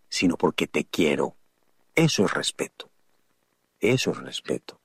sino porque te quiero. Eso es respeto. Eso es respeto.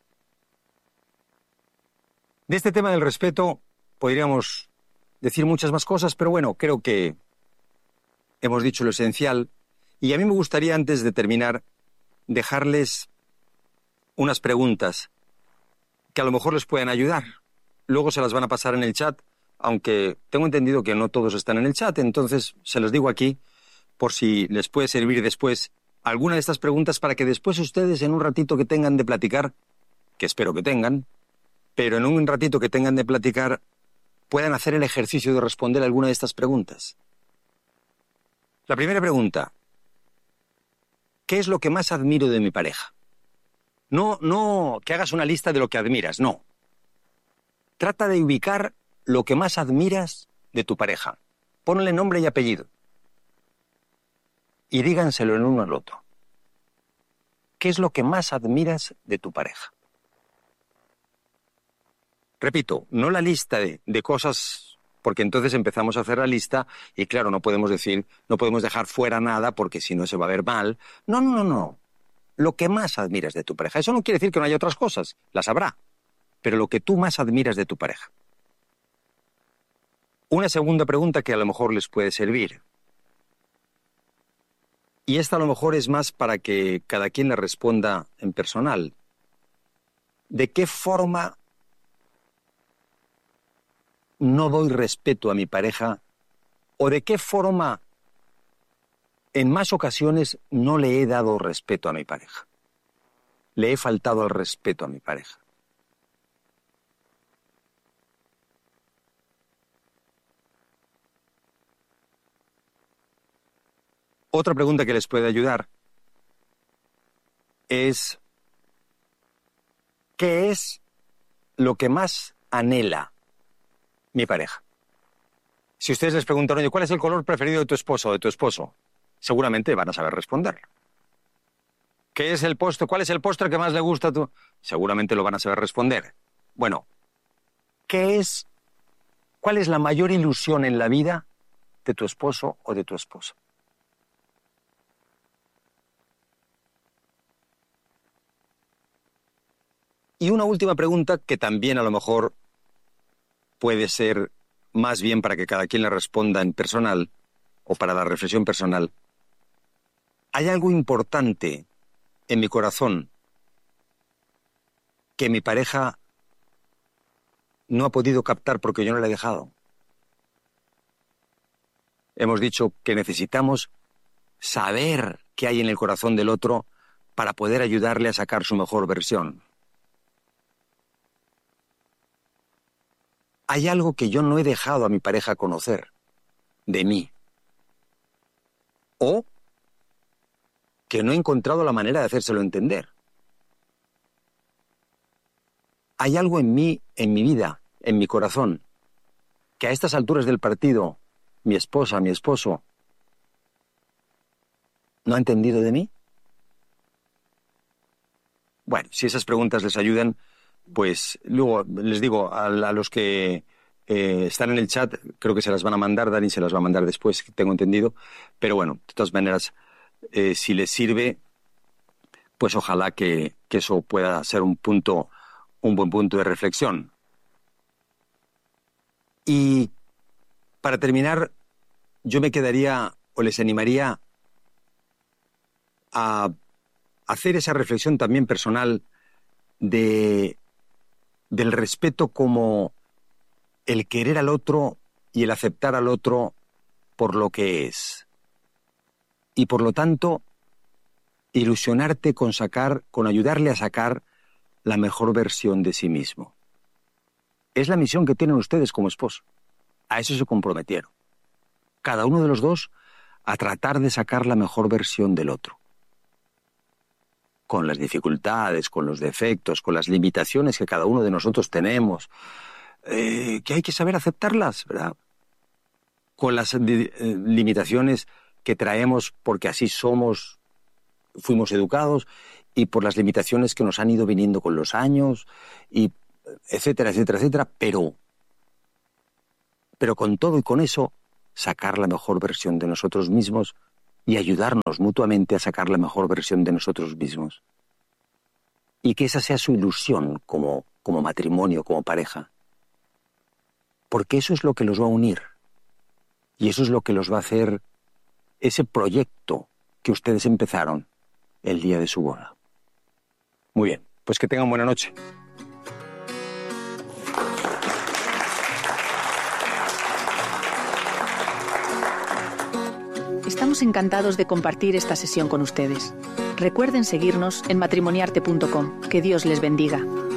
De este tema del respeto podríamos decir muchas más cosas, pero bueno, creo que hemos dicho lo esencial. Y a mí me gustaría, antes de terminar, dejarles unas preguntas que a lo mejor les pueden ayudar. Luego se las van a pasar en el chat, aunque tengo entendido que no todos están en el chat, entonces se los digo aquí por si les puede servir después alguna de estas preguntas para que después ustedes, en un ratito que tengan de platicar, que espero que tengan, pero en un ratito que tengan de platicar, puedan hacer el ejercicio de responder alguna de estas preguntas. La primera pregunta: ¿qué es lo que más admiro de mi pareja? No que hagas una lista de lo que admiras, no. Trata de ubicar lo que más admiras de tu pareja. Ponle nombre y apellido. Y díganselo el uno al otro. ¿Qué es lo que más admiras de tu pareja? Repito, no la lista de cosas, porque entonces empezamos a hacer la lista y claro, no podemos dejar fuera nada porque si no se va a ver mal. No. Lo que más admiras de tu pareja. Eso no quiere decir que no haya otras cosas, las habrá, pero lo que tú más admiras de tu pareja. Una segunda pregunta que a lo mejor les puede servir. Y esta a lo mejor es más para que cada quien le responda en personal. ¿De qué forma no doy respeto a mi pareja? ¿O de qué forma en más ocasiones no le he dado respeto a mi pareja? Le he faltado el respeto a mi pareja. Otra pregunta que les puede ayudar es: ¿qué es lo que más anhela mi pareja? Si ustedes les preguntan, oye, ¿cuál es el color preferido de tu esposo o de tu esposo? Seguramente van a saber responder. ¿Qué es el postre? ¿Cuál es el postre que más le gusta a tu? Seguramente lo van a saber responder. Bueno, ¿cuál es la mayor ilusión en la vida de tu esposo o de tu esposa? Y una última pregunta que también a lo mejor puede ser más bien para que cada quien le responda en personal o para la reflexión personal. ¿Hay algo importante en mi corazón que mi pareja no ha podido captar porque yo no le he dejado? Hemos dicho que necesitamos saber qué hay en el corazón del otro para poder ayudarle a sacar su mejor versión. Hay algo que yo no he dejado a mi pareja conocer de mí. O que no he encontrado la manera de hacérselo entender. Hay algo en mí, en mi vida, en mi corazón, que a estas alturas del partido, mi esposa, mi esposo, ¿no ha entendido de mí? Bueno, si esas preguntas les ayudan, pues luego les digo a los que están en el chat, creo que se las van a mandar, Dani se las va a mandar después, tengo entendido, pero bueno, de todas maneras, si les sirve, pues ojalá que eso pueda ser un buen punto de reflexión. Y para terminar, yo me quedaría o les animaría a hacer esa reflexión también personal del respeto como el querer al otro y el aceptar al otro por lo que es. Y por lo tanto, ilusionarte con ayudarle a sacar la mejor versión de sí mismo. Es la misión que tienen ustedes como esposos. A eso se comprometieron. Cada uno de los dos a tratar de sacar la mejor versión del otro. Con las dificultades, con los defectos, con las limitaciones que cada uno de nosotros tenemos, que hay que saber aceptarlas, ¿verdad? Con las limitaciones que traemos porque así fuimos educados, y por las limitaciones que nos han ido viniendo con los años, y etcétera, etcétera, etcétera, pero con todo y con eso, sacar la mejor versión de nosotros mismos y ayudarnos mutuamente a sacar la mejor versión de nosotros mismos. Y que esa sea su ilusión como matrimonio, como pareja. Porque eso es lo que los va a unir. Y eso es lo que los va a hacer ese proyecto que ustedes empezaron el día de su boda. Muy bien, pues que tengan buena noche. Estamos encantados de compartir esta sesión con ustedes. Recuerden seguirnos en matrimoniarte.com. Que Dios les bendiga.